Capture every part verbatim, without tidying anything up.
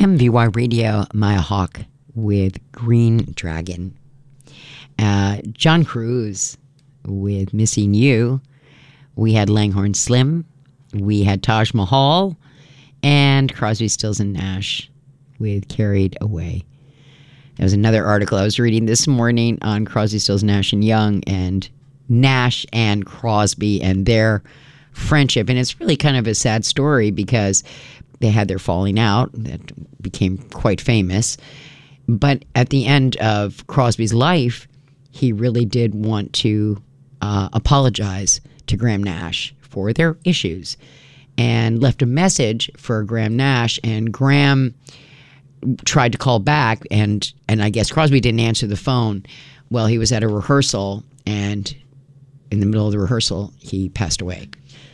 M V Y Radio, Maya Hawk with Green Dragon. Uh, John Cruz with Missing You. We had Langhorne Slim. We had Taj Mahal. And Crosby, Stills, and Nash with Carried Away. There was another article I was reading this morning on Crosby, Stills, Nash and Young, and Nash and Crosby and their friendship. And it's really kind of a sad story because they had their falling out that became quite famous. But at the end of Crosby's life, he really did want to uh, apologize to Graham Nash for their issues and left a message for Graham Nash. And Graham tried to call back, and, and I guess Crosby didn't answer the phone. Well, he was at a rehearsal, and in the middle of the rehearsal, he passed away.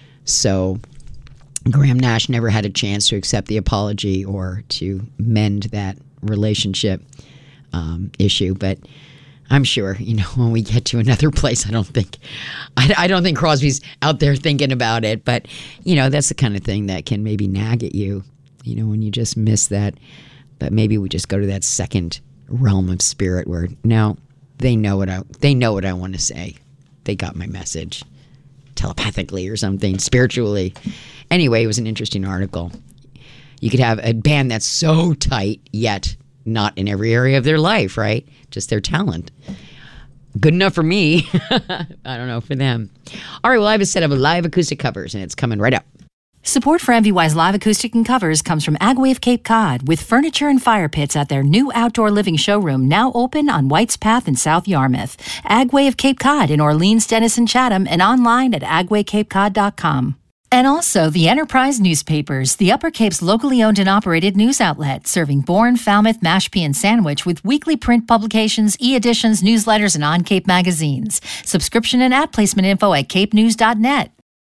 So Graham Nash never had a chance to accept the apology or to mend that relationship um, issue. But I'm sure, you know, when we get to another place, I don't think, I, I don't think Crosby's out there thinking about it. But, you know, that's the kind of thing that can maybe nag at you, you know, when you just miss that. But maybe we just go to that second realm of spirit where, no, they know what I, they know what I want to say. They got my message telepathically or something, spiritually. Anyway, it was an interesting article. You could have a band that's so tight, yet not in every area of their life, right? Just their talent. Good enough for me. I don't know for them. All right, well, I have a set of live acoustic covers, and it's coming right up. Support for M V Y's live acoustic and covers comes from Agway Cape Cod, with furniture and fire pits at their new outdoor living showroom now open on White's Path in South Yarmouth. Agway of Cape Cod in Orleans, Denison, Chatham, and online at agway cape cod dot com. And also the Enterprise Newspapers, the Upper Cape's locally owned and operated news outlet, serving Bourne, Falmouth, Mashpee, and Sandwich with weekly print publications, e-editions, newsletters, and on-Cape magazines. Subscription and ad placement info at cape news dot net.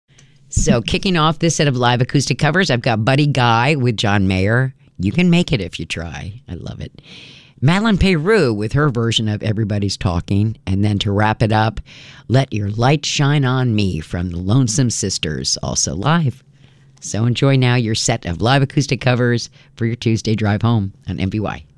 So kicking off this set of live acoustic covers, I've got Buddy Guy with John Mayer. You can make it if you try. I love it. Madeline Peyroux with her version of Everybody's Talking. And then to wrap it up, Let Your Light Shine on Me from the Lonesome Sisters, also live. So enjoy now your set of live acoustic covers for your Tuesday drive home on M V Y.